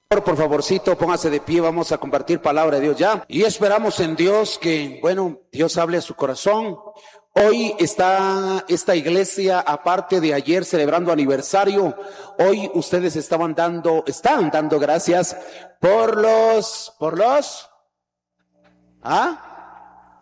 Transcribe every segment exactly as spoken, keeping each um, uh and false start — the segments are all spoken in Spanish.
Por favorcito, póngase de pie, vamos a compartir palabra de Dios ya. Y esperamos en Dios que, bueno, Dios hable a su corazón. Hoy está esta iglesia, aparte de ayer celebrando aniversario, hoy ustedes estaban dando, están dando gracias por los, por los, ¿ah?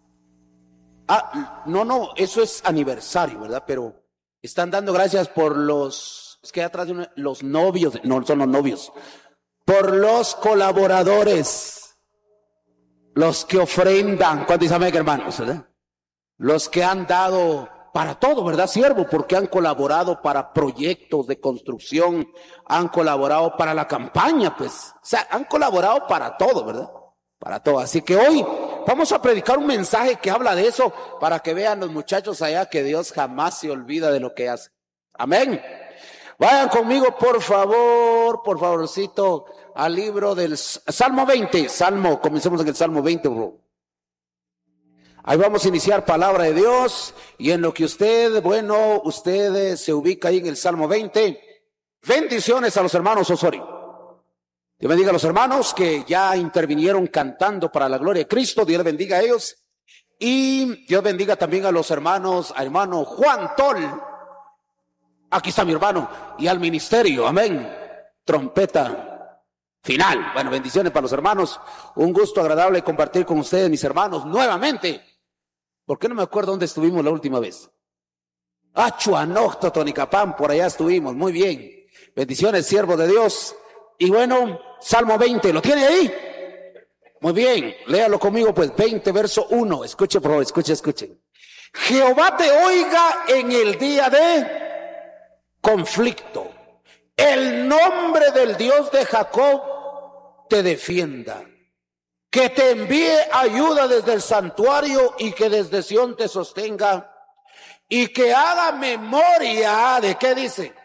Ah, no, no, eso es aniversario, ¿verdad? Pero están dando gracias por los, es que atrás de una, los novios, no son los novios. Por los colaboradores, los que ofrendan, ¿cuántos dicen amén, hermanos? ¿Verdad? Los que han dado para todo, ¿verdad, siervo? Porque han colaborado para proyectos de construcción, han colaborado para la campaña, pues, o sea, han colaborado para todo, ¿verdad? Para todo. Así que hoy vamos a predicar un mensaje que habla de eso, para que vean los muchachos allá que Dios jamás se olvida de lo que hace. Amén. Vayan conmigo, por favor, por favorcito, al libro del Salmo veinte. Salmo, comencemos en el Salmo veinte, bro. Ahí vamos a iniciar palabra de Dios. Y en lo que usted, bueno, usted se ubica ahí en el Salmo veinte. Bendiciones a los hermanos Osorio. Dios bendiga a los hermanos que ya intervinieron cantando para la gloria de Cristo. Dios les bendiga a ellos. Y Dios bendiga también a los hermanos, a hermano Juan Tol. Aquí está mi hermano, y al ministerio, amén, trompeta final. Bueno, bendiciones para los hermanos, un gusto agradable compartir con ustedes, mis hermanos, nuevamente. ¿Por qué no me acuerdo dónde estuvimos la última vez? Ah, Chuanocto, Tonicapán, por allá estuvimos, muy bien. Bendiciones, siervo de Dios. Y bueno, Salmo veinte, ¿lo tiene ahí? Muy bien, léalo conmigo, pues, veinte, verso uno, escuche, por favor, escuche, escuche. Jehová te oiga en el día de conflicto. El nombre del Dios de Jacob te defienda. Que te envíe ayuda desde el santuario y que desde Sión te sostenga. Y que haga memoria de qué dice.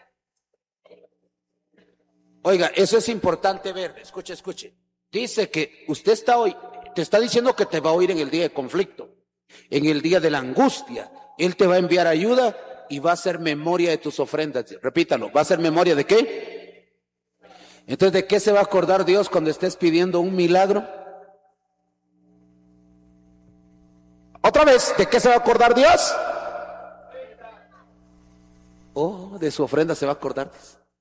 Oiga, eso es importante ver. Escuche, escuche. Dice que usted está hoy, te está diciendo que te va a oír en el día de conflicto, en el día de la angustia. Él te va a enviar ayuda y va a hacer memoria de tus ofrendas. Repítalo, ¿va a hacer memoria de qué? Entonces, ¿de qué se va a acordar Dios cuando estés pidiendo un milagro? Otra vez, ¿de qué se va a acordar Dios? Oh, de su ofrenda se va a acordar.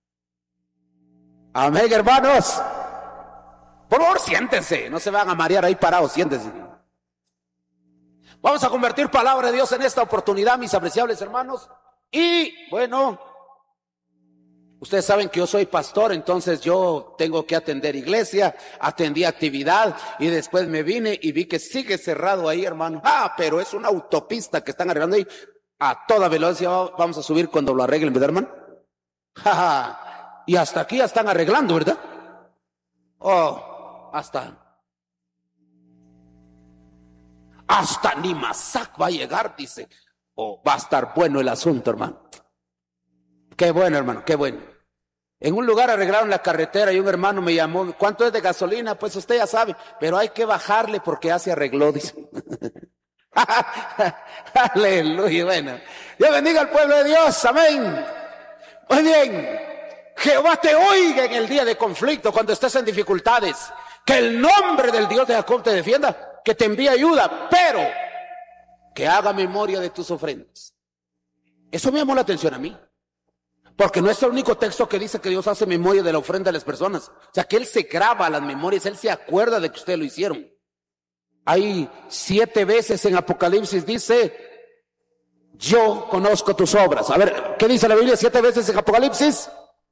Amén, hermanos. Por favor, siéntense, no se van a marear ahí parados, siéntense. Vamos a convertir palabra de Dios en esta oportunidad, mis apreciables hermanos. Y bueno, ustedes saben que yo soy pastor, entonces yo tengo que atender iglesia, atendí actividad y después me vine y vi que sigue cerrado ahí, hermano. Ah, pero es una autopista que están arreglando ahí. A toda velocidad vamos a subir cuando lo arreglen, ¿verdad, hermano? Ja, ja. Y hasta aquí ya están arreglando, ¿verdad? Oh, hasta... Hasta Nimasac va a llegar, dice. Oh, va a estar bueno el asunto, hermano. Qué bueno, hermano, qué bueno. En un lugar arreglaron la carretera y un hermano me llamó. ¿Cuánto es de gasolina? Pues usted ya sabe, pero hay que bajarle porque ya se arregló, dice. Aleluya, bueno. Dios bendiga al pueblo de Dios, amén. Muy bien. Jehová te oiga en el día de conflicto, cuando estés en dificultades. Que el nombre del Dios de Jacob te defienda. Que te envíe ayuda, pero que haga memoria de tus ofrendas. Eso me llamó la atención a mí, porque no es el único texto que dice que Dios hace memoria de la ofrenda de las personas. O sea, que Él se graba las memorias, Él se acuerda de que ustedes lo hicieron. Hay siete veces en Apocalipsis dice, yo conozco tus obras. A ver, ¿qué dice la Biblia siete veces en Apocalipsis?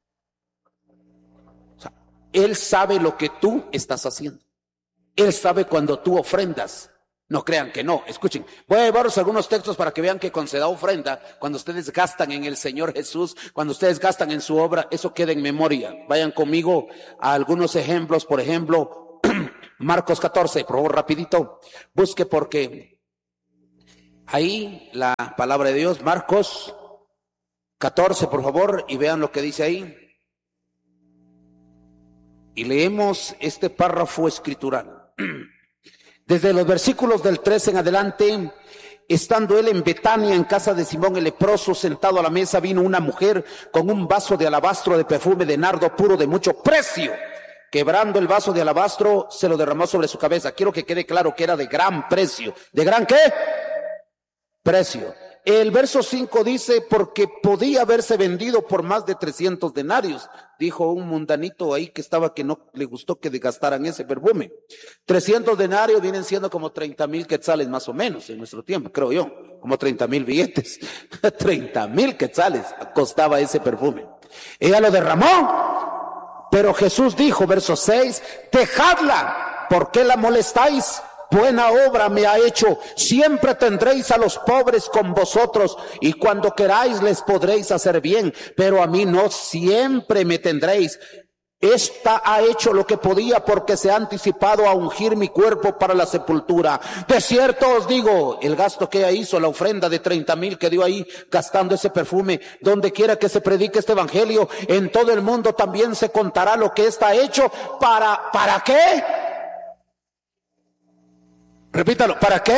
O sea, Él sabe lo que tú estás haciendo. Él sabe cuando tú ofrendas. No crean que no. Escuchen, voy a llevaros algunos textos para que vean que cuando se da ofrenda, cuando ustedes gastan en el Señor Jesús, cuando ustedes gastan en su obra, eso queda en memoria. Vayan conmigo a algunos ejemplos. Por ejemplo, Marcos catorce, por favor, rapidito. Busque porque ahí la palabra de Dios, Marcos catorce, por favor, y vean lo que dice ahí. Y leemos este párrafo escritural. Desde los versículos del trece en adelante, estando él en Betania, en casa de Simón el leproso, sentado a la mesa, vino una mujer con un vaso de alabastro de perfume de nardo puro de mucho precio. quebrando el vaso de alabastro, se lo derramó sobre su cabeza. Quiero que quede claro que era de gran precio. ¿De gran qué? Precio. El verso cinco dice, porque podía haberse vendido por más de trescientos denarios. Dijo un mundanito ahí que estaba que no le gustó que gastaran ese perfume. trescientos denarios vienen siendo como treinta mil quetzales más o menos en nuestro tiempo, creo yo. Como treinta mil billetes. treinta mil quetzales costaba ese perfume. Ella lo derramó, pero Jesús dijo, verso seis, dejadla, ¿por qué la molestáis? Buena obra me ha hecho. Siempre tendréis a los pobres con vosotros y cuando queráis les podréis hacer bien, pero a mí no siempre me tendréis. Esta ha hecho lo que podía porque se ha anticipado a ungir mi cuerpo para la sepultura. De cierto os digo, el gasto que ella hizo, la ofrenda de treinta mil que dio ahí gastando ese perfume, donde quiera que se predique este evangelio, en todo el mundo también se contará lo que está hecho. ¿Para, para qué? Repítalo, ¿para qué?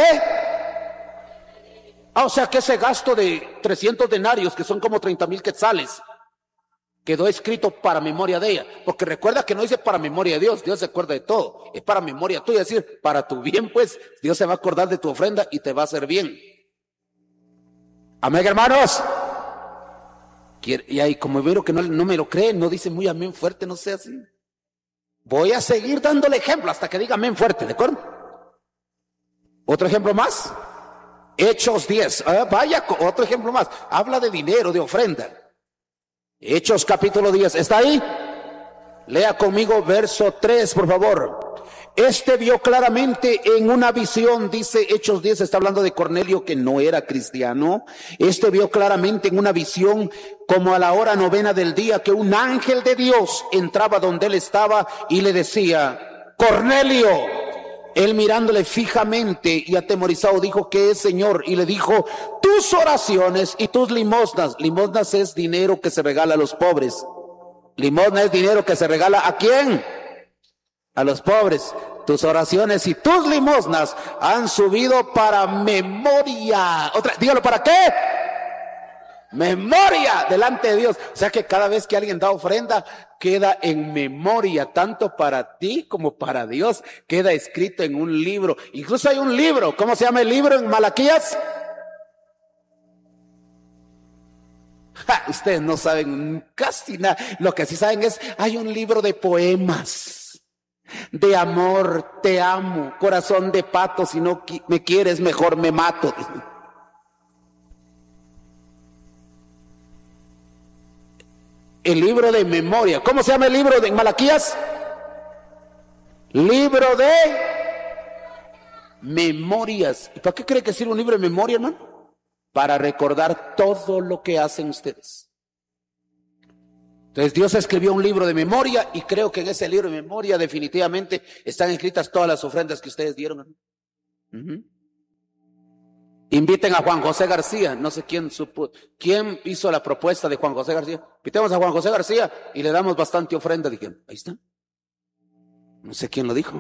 Ah, o sea que ese gasto de trescientos denarios, que son como treinta mil quetzales, quedó escrito para memoria de ella. Porque recuerda que no dice para memoria de Dios, Dios se acuerda de todo. Es para memoria tuya, es decir, para tu bien, pues, Dios se va a acordar de tu ofrenda y te va a hacer bien. Amén, hermanos. Y ahí, como veo que no, no me lo creen, no dice muy amén fuerte, no sé así. Voy a seguir dándole ejemplo hasta que diga amén fuerte, ¿de acuerdo? Otro ejemplo más, Hechos diez, ah, vaya, otro ejemplo más, habla de dinero, de ofrenda. Hechos capítulo diez, ¿está ahí? Lea conmigo verso tres, por favor. Este vio claramente en una visión, dice Hechos diez, está hablando de Cornelio que no era cristiano. Este vio claramente en una visión, como a la hora novena del día, que un ángel de Dios entraba donde él estaba y le decía, Cornelio. Él mirándole fijamente y atemorizado dijo, ¿qué es, Señor? Y le dijo, tus oraciones y tus limosnas. Limosnas es dinero que se regala a los pobres. Limosna es dinero que se regala ¿a quién? A los pobres. Tus oraciones y tus limosnas han subido para memoria. Otra, dígalo, ¿para qué? Memoria delante de Dios. O sea que cada vez que alguien da ofrenda, queda en memoria, tanto para ti como para Dios. Queda escrito en un libro. Incluso hay un libro. ¿Cómo se llama el libro en Malaquías? Ja, ustedes no saben casi nada. Lo que sí saben es, hay un libro de poemas. De amor, te amo, corazón de pato, si no me quieres mejor me mato. El libro de memoria. ¿Cómo se llama el libro de Malaquías? Libro de memorias. ¿Y para qué cree que sirve un libro de memoria, hermano? Para recordar todo lo que hacen ustedes. Entonces Dios escribió un libro de memoria y creo que en ese libro de memoria definitivamente están escritas todas las ofrendas que ustedes dieron. Uh-huh. Inviten a Juan José García, no sé quién supo, quién hizo la propuesta de Juan José García. Invitemos a Juan José García y le damos bastante ofrenda. Dijeron, ahí está. No sé quién lo dijo.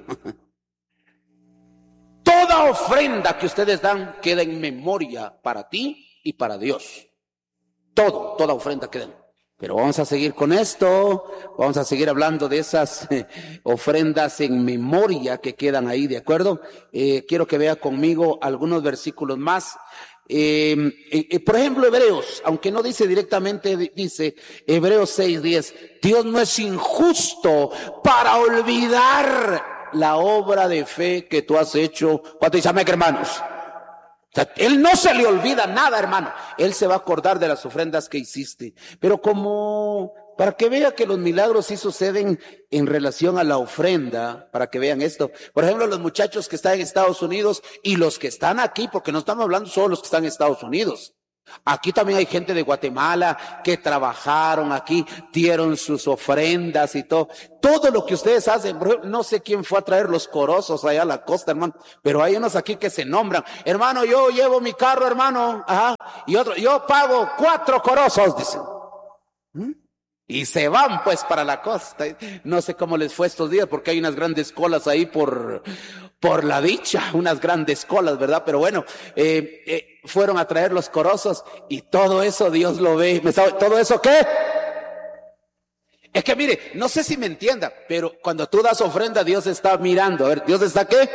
Toda ofrenda que ustedes dan queda en memoria para ti y para Dios. Todo, toda ofrenda queda. Pero vamos a seguir con esto, vamos a seguir hablando de esas eh, ofrendas en memoria que quedan ahí, ¿de acuerdo? Eh, quiero que vea conmigo algunos versículos más. Eh, eh, por ejemplo, Hebreos, aunque no dice directamente, dice Hebreos seis diez, Dios no es injusto para olvidar la obra de fe que tú has hecho. ¿Cuánto dice amén, hermanos? O sea, él no se le olvida nada, hermano. Él se va a acordar de las ofrendas que hiciste. Pero como, para que vea que los milagros sí suceden en relación a la ofrenda, para que vean esto. Por ejemplo, los muchachos que están en Estados Unidos y los que están aquí, porque no estamos hablando solo de los que están en Estados Unidos. Aquí también hay gente de Guatemala que trabajaron aquí, dieron sus ofrendas y todo. Todo lo que ustedes hacen, no sé quién fue a traer los corozos allá a la costa, hermano, pero hay unos aquí que se nombran. Hermano, yo llevo mi carro, hermano, ajá, y otro, yo pago cuatro corozos, dicen. ¿Mm? Y se van pues para la costa. No sé cómo les fue estos días porque hay unas grandes colas ahí por, por la dicha, unas grandes colas, ¿verdad? Pero bueno, eh, eh, fueron a traer los corozos y todo eso Dios lo ve. ¿Todo eso qué? Es que mire, no sé si me entienda, pero cuando tú das ofrenda, Dios está mirando. A ver, ¿Dios está qué?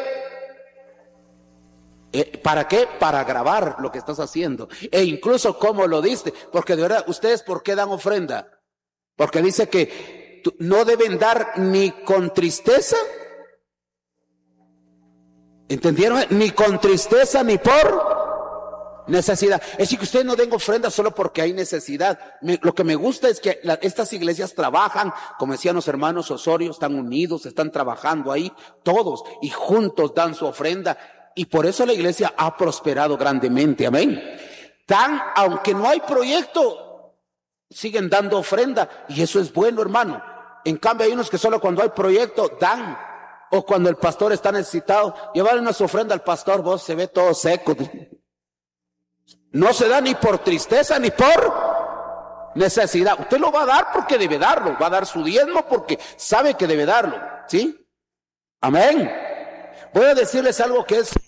Eh, ¿Para qué? Para grabar lo que estás haciendo. E incluso cómo lo diste. Porque de verdad, ¿ustedes por qué dan ofrenda? Porque dice que no deben dar ni con tristeza. ¿Entendieron? Ni con tristeza ni por necesidad. Es decir, que ustedes no den ofrenda solo porque hay necesidad. Me, lo que me gusta es que la, estas iglesias trabajan, como decían los hermanos Osorio, están unidos, están trabajando ahí, todos, y juntos dan su ofrenda. Y por eso la iglesia ha prosperado grandemente, amén. Dan, aunque no hay proyecto, siguen dando ofrenda, y eso es bueno, hermano. En cambio hay unos que solo cuando hay proyecto dan, o cuando el pastor está necesitado, llevar una ofrenda al pastor, vos se ve todo seco. No se da ni por tristeza ni por necesidad. Usted lo va a dar porque debe darlo, va a dar su diezmo porque sabe que debe darlo, ¿sí? Amén. Voy a decirles algo que es